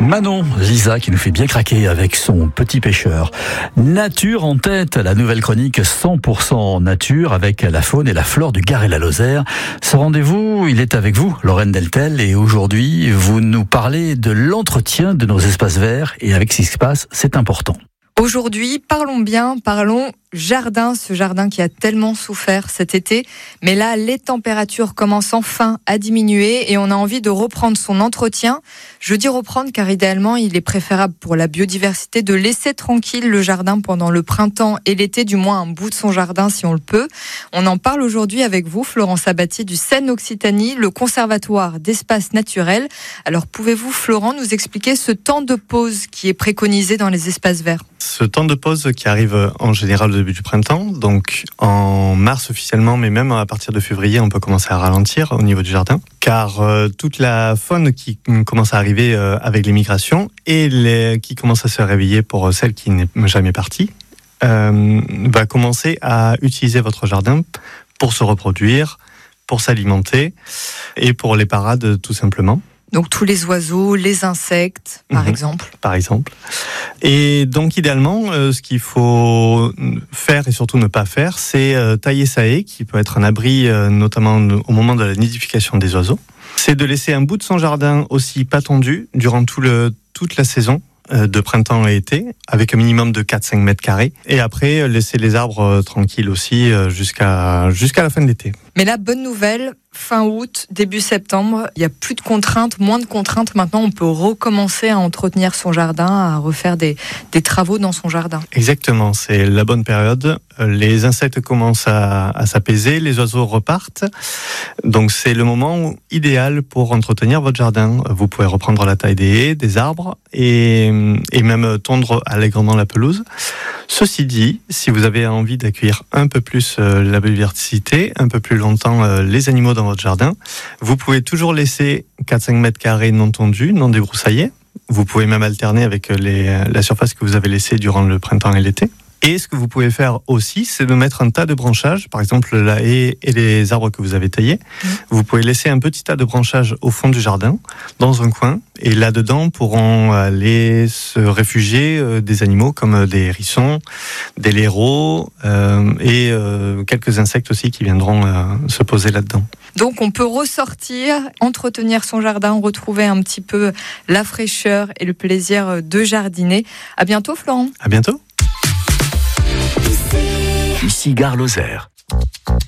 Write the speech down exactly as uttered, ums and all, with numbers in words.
Manon, Lisa qui nous fait bien craquer avec son petit pêcheur. Nature en tête, la nouvelle chronique cent pour cent nature avec la faune et la flore du Gard et la Lozère. Ce rendez-vous, il est avec vous, Lorraine Deltel, et aujourd'hui, vous nous parlez de l'entretien de nos espaces verts et avec ce qui se passe, c'est important. Aujourd'hui, parlons bien, parlons jardin, ce jardin qui a tellement souffert cet été. Mais là, les températures commencent enfin à diminuer et on a envie de reprendre son entretien. Je dis reprendre car idéalement, il est préférable pour la biodiversité de laisser tranquille le jardin pendant le printemps et l'été, du moins un bout de son jardin si on le peut. On en parle aujourd'hui avec vous, Florence Sabatier du Seine-Occitanie, le conservatoire d'espaces naturels. Alors pouvez-vous, Florent, nous expliquer ce temps de pause qui est préconisé dans les espaces verts ? Ce temps de pause qui arrive en général au début du printemps, donc en mars officiellement, mais même à partir de février, on peut commencer à ralentir au niveau du jardin, car euh, toute la faune qui commence à arriver euh, avec les migrations et les, qui commence à se réveiller pour celle qui n'est jamais partie, euh, va commencer à utiliser votre jardin pour se reproduire, pour s'alimenter et pour les parades tout simplement. Donc tous les oiseaux, les insectes, par mmh, exemple. Par exemple. Et donc idéalement, euh, ce qu'il faut faire et surtout ne pas faire, c'est euh, tailler sa haie, qui peut être un abri euh, notamment au moment de la nidification des oiseaux. C'est de laisser un bout de son jardin aussi pas tondu durant tout le, toute la saison euh, de printemps et été, avec un minimum de quatre à cinq mètres carrés. Et après, laisser les arbres euh, tranquilles aussi euh, jusqu'à, jusqu'à la fin de l'été. Mais la bonne nouvelle, fin août, début septembre, il n'y a plus de contraintes, moins de contraintes. Maintenant, on peut recommencer à entretenir son jardin, à refaire des, des travaux dans son jardin. Exactement, c'est la bonne période. Les insectes commencent à, à s'apaiser, les oiseaux repartent. Donc c'est le moment idéal pour entretenir votre jardin. Vous pouvez reprendre la taille des haies, des arbres et, et même tondre allègrement la pelouse. Ceci dit, si vous avez envie d'accueillir un peu plus la biodiversité, un peu plus longtemps les animaux dans votre jardin, vous pouvez toujours laisser quatre à cinq mètres carrés non tondus, non débroussaillés. Vous pouvez même alterner avec les, la surface que vous avez laissée durant le printemps et l'été. Et ce que vous pouvez faire aussi, c'est de mettre un tas de branchages, par exemple la haie et les arbres que vous avez taillés. Mmh. Vous pouvez laisser un petit tas de branchages au fond du jardin, dans un coin, et là-dedans pourront aller se réfugier des animaux comme des hérissons, des laireaux euh, et euh, quelques insectes aussi qui viendront euh, se poser là-dedans. Donc on peut ressortir, entretenir son jardin, retrouver un petit peu la fraîcheur et le plaisir de jardiner. À bientôt, Florent. À bientôt. Ici Gare Lozère.